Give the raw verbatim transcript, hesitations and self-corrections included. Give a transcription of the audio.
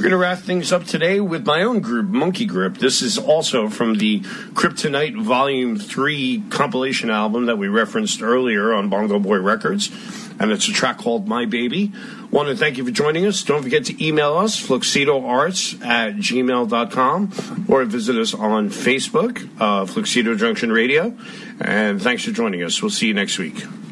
going to wrap things up today with my own group, Monkey Grip. This is also from the Kryptonite Volume three compilation album that we referenced earlier on Bongo Boy Records, and it's a track called My Baby. Want to thank you for joining us. Don't forget to email us, fluxidoarts at gmail dot com, or visit us on Facebook, uh, Fluxido Junction Radio. And thanks for joining us. We'll see you next week.